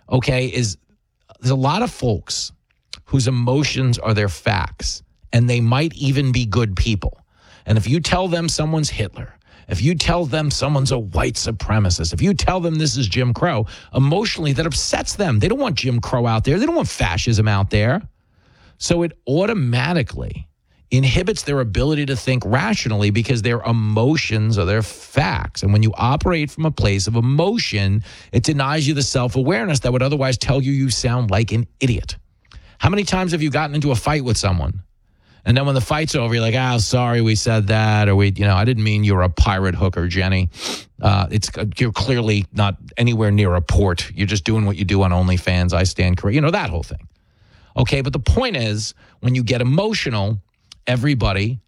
okay, is there's a lot of folks whose emotions are their facts, and they might even be good people. And if you tell them someone's Hitler, if you tell them someone's a white supremacist, if you tell them this is Jim Crow, emotionally that upsets them. They don't want Jim Crow out there. They don't want fascism out there. So it automatically inhibits their ability to think rationally because their emotions are their facts. And when you operate from a place of emotion, it denies you the self-awareness that would otherwise tell you you sound like an idiot. How many times have you gotten into a fight with someone? And then when the fight's over, you're like, sorry we said that. Or I didn't mean you were a pirate hooker, Jenny. You're clearly not anywhere near a port. You're just doing what you do on OnlyFans. I stand corrected. That whole thing. Okay, but the point is, when you get emotional, everybody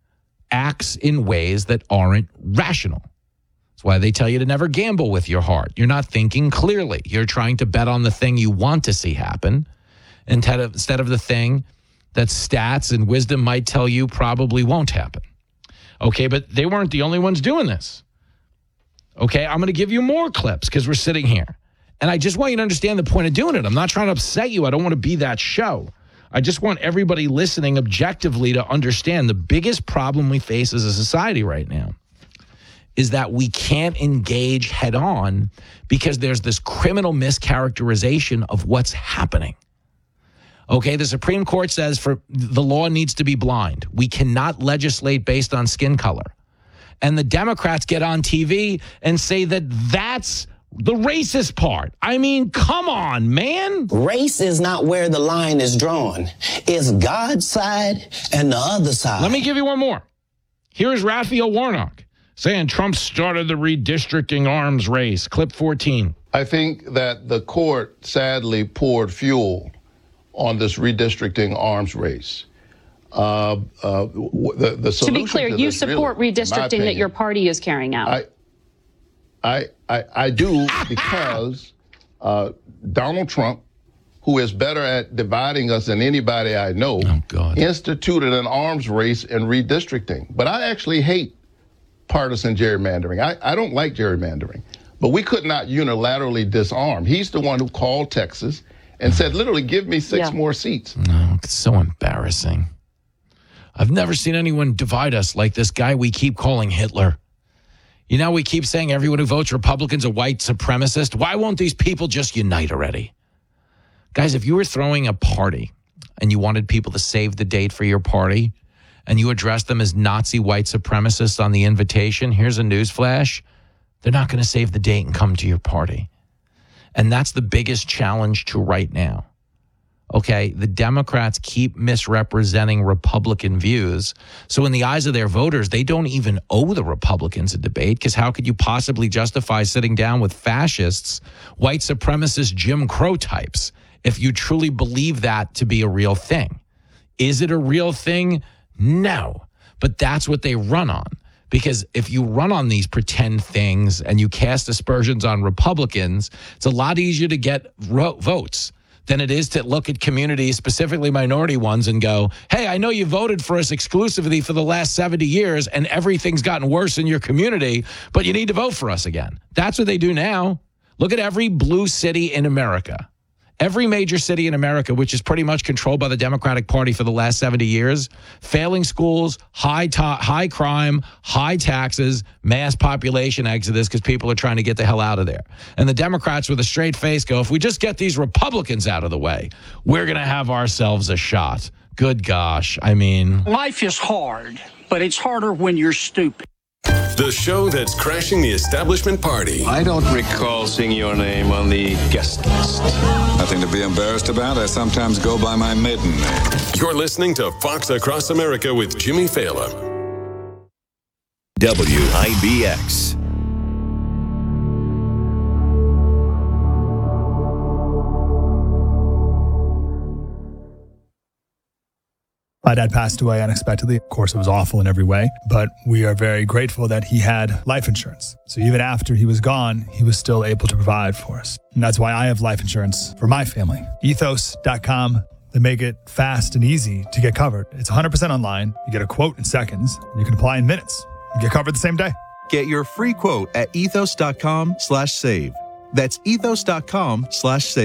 acts in ways that aren't rational. That's why they tell you to never gamble with your heart. You're not thinking clearly. You're trying to bet on the thing you want to see happen instead of the thing that stats and wisdom might tell you probably won't happen. Okay, but they weren't the only ones doing this. Okay, I'm going to give you more clips because we're sitting here. And I just want you to understand the point of doing it. I'm not trying to upset you. I don't want to be that show. I just want everybody listening objectively to understand the biggest problem we face as a society right now is that we can't engage head on because there's this criminal mischaracterization of what's happening. Okay, the Supreme Court says the law needs to be blind. We cannot legislate based on skin color. And the Democrats get on TV and say that that's the racist part. I mean, come on, man. Race is not where the line is drawn. It's God's side and the other side. Let me give you one more. Here's Raphael Warnock saying Trump started the redistricting arms race. Clip 14. I think that the court sadly poured fuel on this redistricting arms race. The solution to be clear, you support really, redistricting that your party is carrying out. I do because Donald Trump, who is better at dividing us than anybody I know, instituted an arms race in redistricting. But I actually hate partisan gerrymandering. I don't like gerrymandering. But we could not unilaterally disarm. He's the one who called Texas and said, literally, give me six more seats. No, it's so embarrassing. I've never seen anyone divide us like this guy we keep calling Hitler. We keep saying everyone who votes Republican's a white supremacist. Why won't these people just unite already? Guys, if you were throwing a party and you wanted people to save the date for your party and you addressed them as Nazi white supremacists on the invitation, here's a newsflash. They're not going to save the date and come to your party. And that's the biggest challenge to right now. Okay, the Democrats keep misrepresenting Republican views. So in the eyes of their voters, they don't even owe the Republicans a debate because how could you possibly justify sitting down with fascists, white supremacist Jim Crow types if you truly believe that to be a real thing? Is it a real thing? No, but that's what they run on. Because if you run on these pretend things and you cast aspersions on Republicans, it's a lot easier to get votes than it is to look at communities, specifically minority ones, and go, hey, I know you voted for us exclusively for the last 70 years and everything's gotten worse in your community, but you need to vote for us again. That's what they do now. Look at every blue city in America. Every major city in America, which is pretty much controlled by the Democratic Party for the last 70 years, failing schools, high crime, high taxes, mass population exodus because people are trying to get the hell out of there. And the Democrats with a straight face go, if we just get these Republicans out of the way, we're going to have ourselves a shot. Good gosh. I mean, life is hard, but it's harder when you're stupid. The show that's crashing the establishment party. I don't recall seeing your name on the guest list. Nothing to be embarrassed about. I sometimes go by my maiden name. You're listening to Fox Across America with Jimmy Fallon. WIBX. My dad passed away unexpectedly. Of course, it was awful in every way, but we are very grateful that he had life insurance. So even after he was gone, he was still able to provide for us. And that's why I have life insurance for my family. Ethos.com. They make it fast and easy to get covered. It's 100% online. You get a quote in seconds. And you can apply in minutes. You get covered the same day. Get your free quote at ethos.com/save. That's ethos.com/save.